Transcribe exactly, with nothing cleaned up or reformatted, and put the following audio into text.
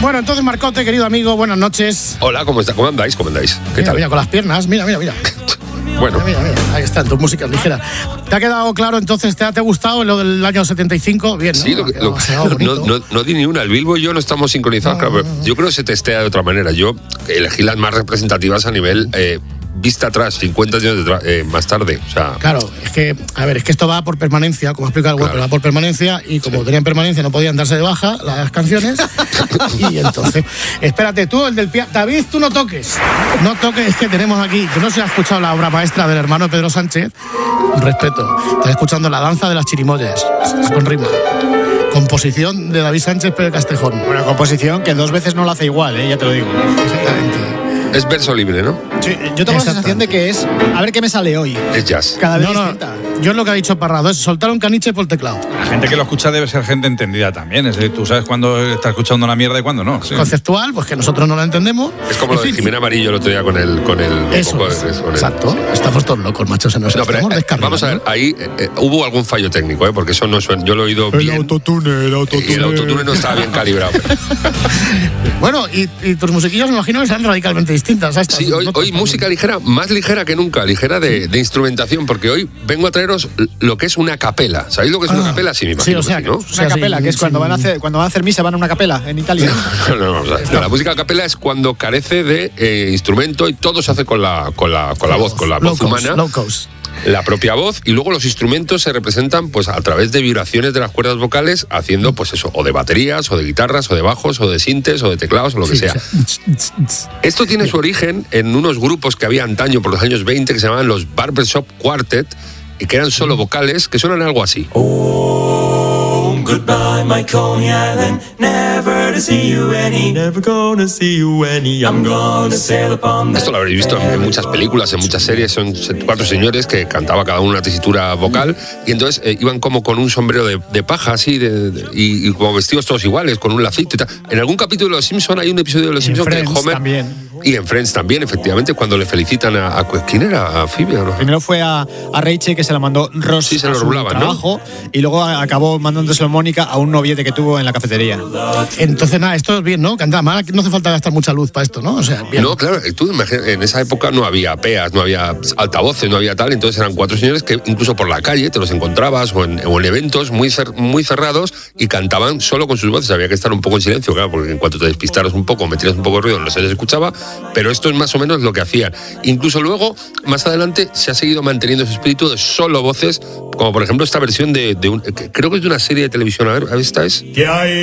Bueno, entonces, Marcote, querido amigo, buenas noches. Hola, ¿cómo está? ¿Cómo andáis? ¿Cómo andáis? ¿Qué Mira, tal? mira, con las piernas, mira, mira, mira. Bueno. Mira, mira, mira, ahí está, tu música ligera. ¿Te ha quedado claro entonces? ¿Te ha, te ha gustado lo del año setenta y cinco? Bien, ¿no? Sí, lo que, lo, no, no, no di ni una. El Bilbo y yo no estamos sincronizados. No, claro, no, no. Yo creo que se testea de otra manera. Yo elegí las más representativas a nivel... Eh, vista atrás, cincuenta años de eh, más tarde. O sea, claro, es que, a ver, es que esto va por permanencia, como explica el web, claro. Va por permanencia y como sí. tenían permanencia no podían darse de baja las canciones. Y entonces, espérate, tú, el del piano, David, tú no toques. No toques, es que tenemos aquí, que no se ha escuchado la obra maestra del hermano Pedro Sánchez. Respeto. Estás escuchando La danza de las chirimoyas, con ritmo. Composición de David Sánchez Pérez Castejón. Una composición que dos veces no la hace igual, ¿eh? Ya te lo digo. Exactamente. Es verso libre, ¿no? Sí, yo tengo la sensación de que es a ver qué me sale hoy. Es jazz. Cada vez no, no, yo es lo que ha dicho Parrado, es soltar un caniche por el teclado. La gente que lo escucha debe ser gente entendida también. Es decir, tú sabes cuándo está escuchando una mierda y cuándo no. Sí. Conceptual, pues que nosotros no la entendemos. Es como lo de Jimena Amarillo el otro día con el... Con el Eso, con es, el, con exacto. El... Estamos todos locos, machos. Se nos no, pero, estamos eh, vamos a ver, ahí eh, hubo algún fallo técnico, ¿eh? Porque eso no suena... Yo lo he oído el bien. Autotune, el autotune. Y el autotune no estaba bien calibrado. Bueno, y, y tus musiquillas me imagino que serán radicalmente distintas. ¿Sabes? Sí, hoy, hoy música ligera, más ligera que nunca, ligera de, de instrumentación, porque hoy vengo a traeros lo que es una capela. ¿Sabéis lo que es ah, una capela? Sí, me imagino. Sí, o sea, que sí, ¿no? Una o sea, capela, sí, que es sí, cuando, van a hacer, cuando van a hacer misa, van a una capela en Italia. No, no, no, o sea, no, la música a capela es cuando carece de eh, instrumento y todo se hace con la, con la, con la voz, con la voz locos, humana. Locos. La propia voz, y luego los instrumentos se representan pues a través de vibraciones de las cuerdas vocales, haciendo pues eso, o de baterías, o de guitarras, o de bajos, o de sintes, o de teclados, o lo que sí, sea. Sí. Esto tiene su origen en unos grupos que había antaño por los años veinte que se llamaban los Barbershop Quartet, y que eran solo vocales que suenan algo así. Oh, goodbye, my Coney Island, never to see you any, never gonna see you any, I'm gonna sail upon that. Esto lo habréis visto en muchas películas, en muchas series. Son cuatro señores que cantaba cada uno una tesitura vocal, y entonces eh, iban como con un sombrero de, de paja así de, de, y, y como vestidos todos iguales, con un lacito y tal. En algún capítulo de Los Simpson hay un episodio de Los Simpson que Homer también. Y en Friends también, efectivamente, cuando le felicitan a, a ¿quién era? ¿A Phoebe o no? Primero fue a, a Rachel, que se la mandó Ross sí, se a lo su rulaban, trabajo, ¿no? Y luego acabó mandándoselo Mónica a un noviete que tuvo en la cafetería. Entonces, nada, esto es bien, ¿no? Cantaba mal, no hace falta gastar mucha luz para esto, ¿no? O sea, bien. No, claro, tú imagínate, en esa época no había peas, no había altavoces, no había tal, entonces eran cuatro señores que incluso por la calle te los encontrabas o en, o en eventos muy, cer, muy cerrados y cantaban solo con sus voces. Había que estar un poco en silencio, claro, porque en cuanto te despistaras un poco, metieras un poco de ruido, no se les escuchaba, pero esto es más o menos lo que hacían. Incluso luego, más adelante, se ha seguido manteniendo ese espíritu de solo voces, como por ejemplo esta versión de, de un, creo que es de una serie de televisión, a ver, ¿esta es? ¿Qué hay